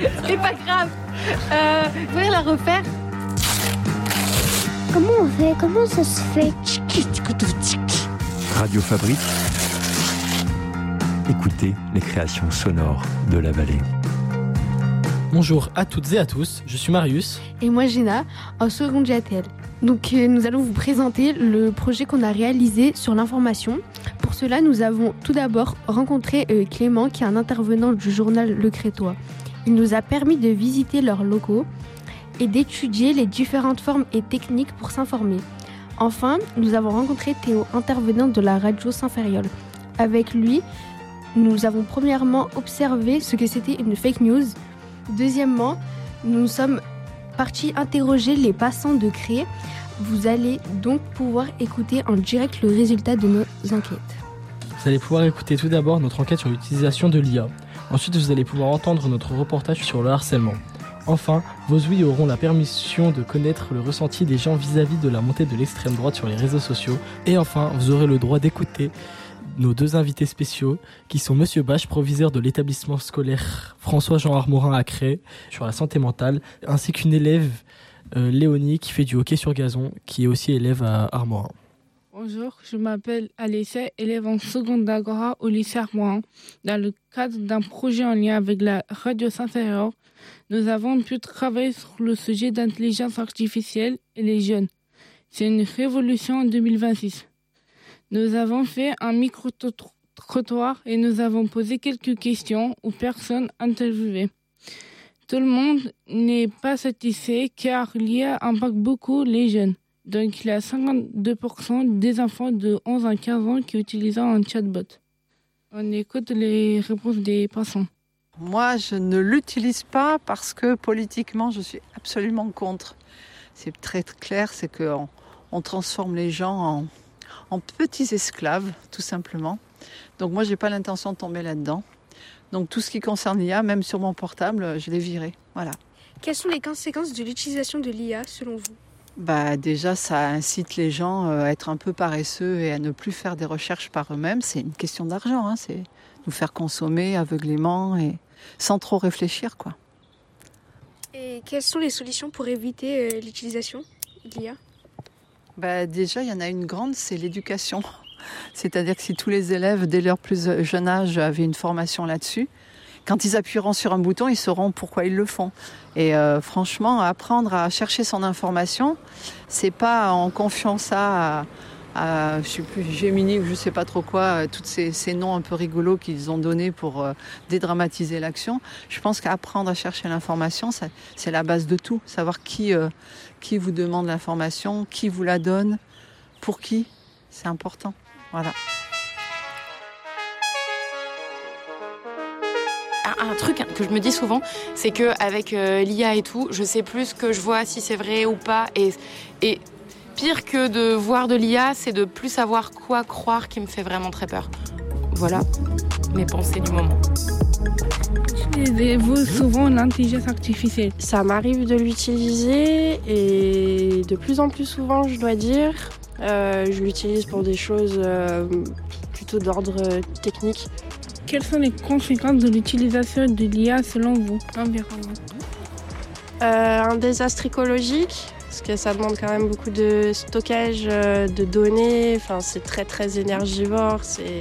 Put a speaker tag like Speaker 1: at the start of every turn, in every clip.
Speaker 1: C'est pas grave. Vous voulez la refaire?
Speaker 2: Comment on fait? Comment ça se fait?
Speaker 3: Radio Fabrique. Écoutez les créations sonores de la vallée.
Speaker 4: Bonjour à toutes et à tous, je suis Marius.
Speaker 1: Et moi Gina, en seconde GATL. Donc nous allons vous présenter le projet qu'on a réalisé sur l'information. Pour cela, nous avons tout d'abord rencontré Clément, qui est un intervenant du journal Le Crétois. Il nous a permis de visiter leurs locaux et d'étudier les différentes formes et techniques pour s'informer. Enfin, nous avons rencontré Théo, intervenant de la radio Saint-Ferriol. Avec lui, nous avons premièrement observé ce que c'était une fake news. Deuxièmement, nous sommes partis interroger les passants de Cré. Vous allez donc pouvoir écouter en direct le résultat de nos enquêtes.
Speaker 4: Vous allez pouvoir écouter tout d'abord notre enquête sur l'utilisation de l'IA. Ensuite, vous allez pouvoir entendre notre reportage sur le harcèlement. Enfin, vos ouïes auront la permission de connaître le ressenti des gens vis-à-vis de la montée de l'extrême droite sur les réseaux sociaux. Et enfin, vous aurez le droit d'écouter nos deux invités spéciaux, qui sont Monsieur Bache, proviseur de l'établissement scolaire François-Jean Armorin à Cré, sur la santé mentale, ainsi qu'une élève, Léonie, qui fait du hockey sur gazon, qui est aussi élève à Armorin.
Speaker 5: Bonjour, je m'appelle Alessia, élève en seconde d'Agora au lycée Armorin. Dans le cadre d'un projet en lien avec la radio Saint-Ferriol, nous avons pu travailler sur le sujet d'intelligence artificielle et les jeunes. C'est une révolution en 2026. Nous avons fait un micro-trottoir et nous avons posé quelques questions aux personnes interviewées. Tout le monde n'est pas satisfait car l'IA impacte beaucoup les jeunes. Donc, il y a 52% des enfants de 11 à 15 ans qui utilisent un chatbot. On écoute les réponses des passants.
Speaker 6: Moi, je ne l'utilise pas parce que politiquement, je suis absolument contre. C'est très clair, c'est qu'on transforme les gens en petits esclaves, tout simplement. Donc moi, je n'ai pas l'intention de tomber là-dedans. Donc tout ce qui concerne l'IA, même sur mon portable, je l'ai viré. Voilà.
Speaker 1: Quelles sont les conséquences de l'utilisation de l'IA selon vous?
Speaker 6: Déjà, ça incite les gens à être un peu paresseux et à ne plus faire des recherches par eux-mêmes. C'est une question d'argent, c'est nous faire consommer aveuglément et sans trop réfléchir, quoi.
Speaker 1: Et quelles sont les solutions pour éviter l'utilisation de l'IA?
Speaker 6: Déjà, il y en a une grande, c'est l'éducation. C'est-à-dire que si tous les élèves, dès leur plus jeune âge, avaient une formation là-dessus, quand ils appuieront sur un bouton, ils sauront pourquoi ils le font. Et franchement, apprendre à chercher son information, c'est pas en confiant ça à je sais plus, Gemini ou je sais pas trop quoi, tous ces noms un peu rigolos qu'ils ont donnés pour dédramatiser l'action. Je pense qu'apprendre à chercher l'information, c'est la base de tout. Savoir qui vous demande l'information, qui vous la donne, pour qui, c'est important. Voilà.
Speaker 7: Un truc que je me dis souvent, c'est qu'avec l'IA et tout, je sais plus ce que je vois, si c'est vrai ou pas. Et pire que de voir de l'IA, c'est de plus savoir quoi croire qui me fait vraiment très peur. Voilà mes pensées du moment.
Speaker 5: Utilisez-vous souvent l'intelligence artificielle?
Speaker 8: Ça m'arrive de l'utiliser et de plus en plus souvent, je dois dire. Je l'utilise pour des choses plutôt d'ordre technique.
Speaker 5: Quelles sont les conséquences de l'utilisation de l'IA selon vous, l'environnement?
Speaker 8: Un désastre écologique, parce que ça demande quand même beaucoup de stockage de données. Enfin, c'est très très énergivore.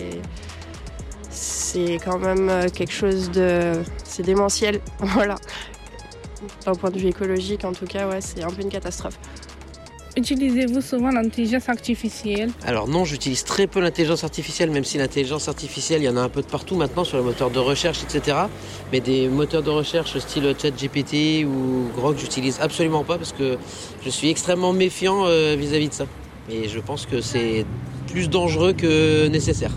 Speaker 8: C'est quand même quelque chose de... C'est démentiel, voilà. D'un point de vue écologique, en tout cas, ouais, c'est un peu une catastrophe.
Speaker 5: Utilisez-vous souvent l'intelligence artificielle?
Speaker 9: Alors non, j'utilise très peu l'intelligence artificielle, même si l'intelligence artificielle, il y en a un peu de partout maintenant sur les moteurs de recherche, etc. Mais des moteurs de recherche style ChatGPT ou Grok, j'utilise absolument pas parce que je suis extrêmement méfiant vis-à-vis de ça. Et je pense que c'est plus dangereux que nécessaire.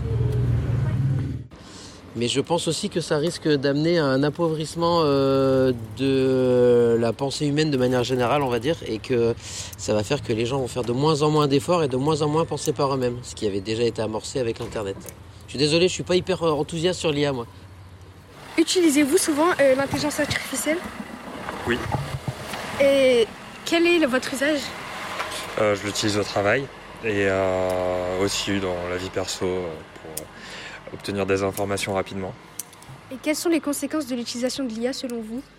Speaker 9: Mais je pense aussi que ça risque d'amener à un appauvrissement de la pensée humaine de manière générale, on va dire, et que ça va faire que les gens vont faire de moins en moins d'efforts et de moins en moins penser par eux-mêmes, ce qui avait déjà été amorcé avec l'Internet. Je suis désolé, je suis pas hyper enthousiaste sur l'IA, moi.
Speaker 1: Utilisez-vous souvent l'intelligence artificielle?
Speaker 10: Oui.
Speaker 1: Et quel est votre usage?
Speaker 10: Je l'utilise au travail et aussi dans la vie perso pour obtenir des informations rapidement.
Speaker 1: Et quelles sont les conséquences de l'utilisation de l'IA selon vous?